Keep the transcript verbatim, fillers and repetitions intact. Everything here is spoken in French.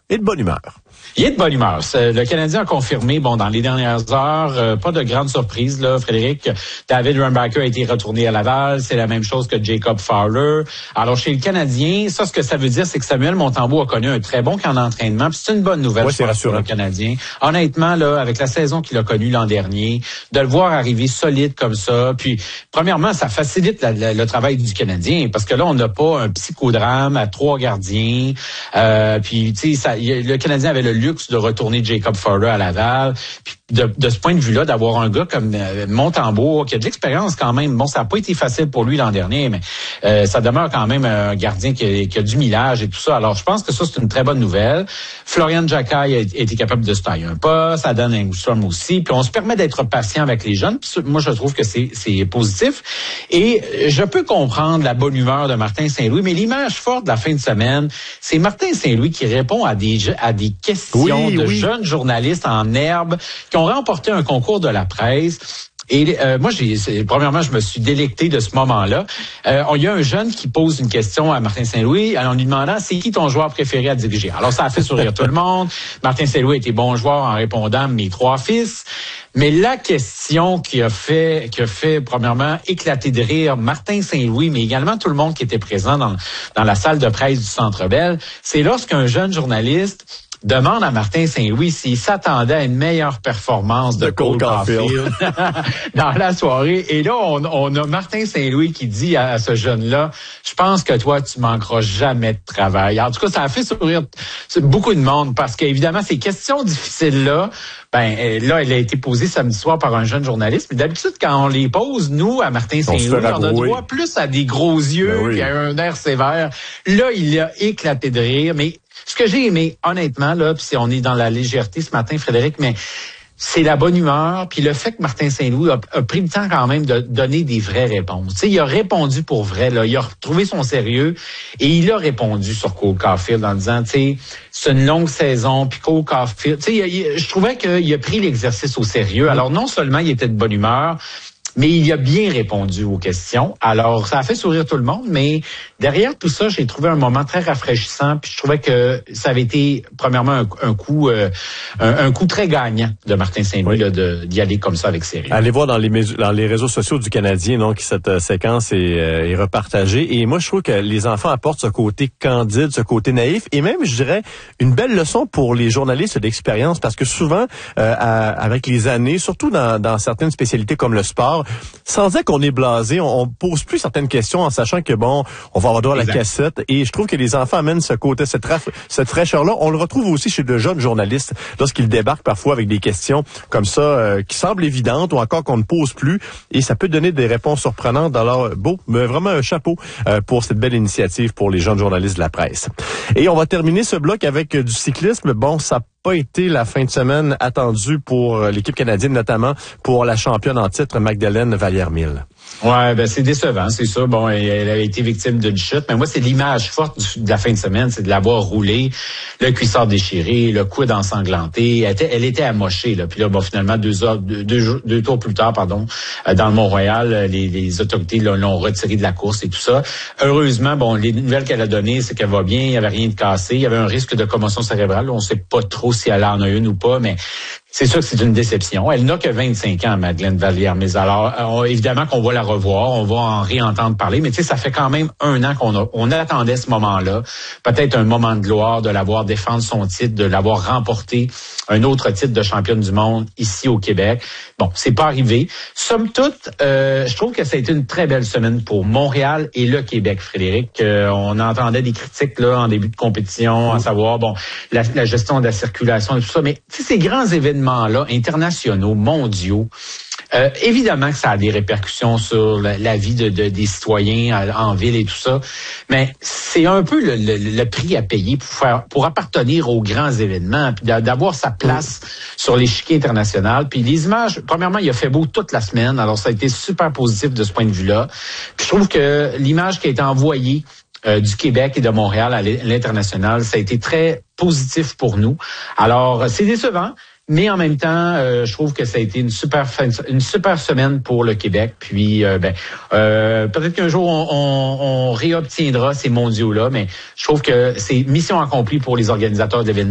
et de bonne humeur. Il est de bonne humeur. Le Canadien a confirmé, bon, dans les dernières heures, euh, pas de grande surprise, là, Frédéric. David Reinbacher a été retourné à Laval. C'est la même chose que Jacob Fowler. Alors, chez le Canadien, ça, ce que ça veut dire, c'est que Samuel Montembeault a connu un très bon camp d'entraînement. Puis c'est une bonne nouvelle, ouais, je pense, pour le Canadien. Honnêtement, là, avec la saison qu'il a connue l'an dernier, de le voir arriver solide comme ça. Puis, premièrement, ça facilite la, la, le travail du Canadien, parce que là, on n'a pas un psychodrame à trois gardiens. Euh, puis, tu sais, le Canadien avait le luxe de retourner Jacob Fowler à Laval. Puis de, de ce point de vue-là, d'avoir un gars comme euh, Montembeault, qui a de l'expérience quand même. Bon, ça n'a pas été facile pour lui l'an dernier, mais euh, ça demeure quand même un gardien qui a, qui a du millage et tout ça. Alors, je pense que ça, c'est une très bonne nouvelle. Florian Jacquet a été capable de se tailler un poste, Adam Engstrom aussi. Puis on se permet d'être patient avec les jeunes. Puis moi, je trouve que c'est, c'est positif. Et je peux comprendre la bonne humeur de Martin Saint-Louis, mais l'image forte de la fin de semaine, c'est Martin Saint-Louis qui répond à des, à des questions oui, de oui. jeunes journalistes en herbe qui ont remporté un concours de la presse. Et euh, moi, j'ai c'est, premièrement, je me suis délecté de ce moment-là. Euh, il y a un jeune qui pose une question à Martin Saint-Louis en lui demandant « C'est qui ton joueur préféré à diriger? » Alors, ça a fait sourire tout le monde. Martin Saint-Louis a été bon joueur en répondant « Mes trois fils ». Mais la question qui a fait, qui a fait premièrement éclater de rire Martin Saint-Louis, mais également tout le monde qui était présent dans, dans la salle de presse du Centre Bell, c'est lorsqu'un jeune journaliste demande à Martin Saint-Louis s'il s'attendait à une meilleure performance de, de Cole Caulfield dans la soirée. Et là, on, on a Martin Saint-Louis qui dit à, à ce jeune-là, je pense que toi, tu manqueras jamais de travail. En tout cas, ça a fait sourire beaucoup de monde parce qu'évidemment, ces questions difficiles-là, ben là, elle a été posée samedi soir par un jeune journaliste. Mais d'habitude, quand on les pose, nous, à Martin Saint-Louis, on, on a droit plus à des gros yeux ben oui. et à un air sévère. Là, il a éclaté de rire, mais ce que j'ai aimé, honnêtement, là, puis on est dans la légèreté ce matin, Frédéric, mais c'est la bonne humeur, puis le fait que Martin Saint-Louis a, a pris le temps quand même de donner des vraies réponses. Tu sais, il a répondu pour vrai, là, il a retrouvé son sérieux et il a répondu sur Cole Caulfield en disant, tu sais, c'est une longue saison, puis Cole Caulfield, tu sais, je trouvais qu'il a pris l'exercice au sérieux. Alors non seulement il était de bonne humeur, mais il a bien répondu aux questions. Alors, ça a fait sourire tout le monde, mais derrière tout ça, j'ai trouvé un moment très rafraîchissant, puis je trouvais que ça avait été, premièrement, un, un coup euh, un, un coup très gagnant de Martin Saint-Louis, oui. là, de, d'y aller comme ça avec sérieux. Allez voir dans les, dans les réseaux sociaux du Canadien, donc, cette euh, séquence est, euh, est repartagée. Et moi, je trouve que les enfants apportent ce côté candide, ce côté naïf, et même, je dirais, une belle leçon pour les journalistes d'expérience, parce que souvent, euh, à, avec les années, surtout dans, dans certaines spécialités comme le sport, sans dire qu'on est blasé, on, on pose plus certaines questions en sachant que bon, on va avoir droit à la cassette. Et je trouve que les enfants amènent ce côté, cette, raf- cette fraîcheur-là. On le retrouve aussi chez de jeunes journalistes lorsqu'ils débarquent parfois avec des questions comme ça euh, qui semblent évidentes ou encore qu'on ne pose plus. Et ça peut donner des réponses surprenantes. Alors, beau, mais vraiment un chapeau euh, pour cette belle initiative pour les jeunes journalistes de la presse. Et on va terminer ce bloc avec euh, du cyclisme. Bon, ça pas été la fin de semaine attendue pour l'équipe canadienne, notamment pour la championne en titre, Magdalene Vallière-Mille. Ouais, ben c'est décevant, c'est ça. Bon, elle, elle a été victime d'une chute, mais moi, c'est l'image forte du, de la fin de semaine, c'est de la voir rouler, le cuissard déchiré, le coude ensanglanté. Elle était, elle était amochée, là. Puis là, bon, finalement, deux heures, deux, deux, deux tours plus tard, pardon, dans le Mont-Royal, les, les autorités là, l'ont retirée de la course et tout ça. Heureusement, bon, les nouvelles qu'elle a données, c'est qu'elle va bien, il n'y avait rien de cassé, il y avait un risque de commotion cérébrale. On ne sait pas trop si elle en a une ou pas, mais c'est sûr que c'est une déception. Elle n'a que vingt-cinq ans, Madeleine Vallière-Mille. Alors, on, évidemment qu'on va la revoir, on va en réentendre parler, mais tu sais, ça fait quand même un an qu'on a, on attendait ce moment-là. Peut-être un moment de gloire de l'avoir défendre son titre, de l'avoir remporté un autre titre de championne du monde ici au Québec. Bon, c'est pas arrivé. Somme toute, euh, je trouve que ça a été une très belle semaine pour Montréal et le Québec, Frédéric. Euh, on entendait des critiques là en début de compétition, à savoir, bon, la, la gestion de la circulation et tout ça, mais tu sais, ces grands événements-là, internationaux, mondiaux, Euh, évidemment que ça a des répercussions sur la, la vie de, de, des citoyens en ville et tout ça, mais c'est un peu le, le, le prix à payer pour faire, pour appartenir aux grands événements, puis d'avoir sa place sur l'échiquier international. Puis les images, premièrement, il a fait beau toute la semaine, alors ça a été super positif de ce point de vue-là. Puis je trouve que l'image qui a été envoyée Euh, du Québec et de Montréal à l'international, ça a été très positif pour nous. Alors, c'est décevant, mais en même temps, euh, je trouve que ça a été une super fin, une super semaine pour le Québec. Puis, euh, ben, euh, peut-être qu'un jour, on, on, on réobtiendra ces mondiaux-là, mais je trouve que c'est mission accomplie pour les organisateurs d'événements.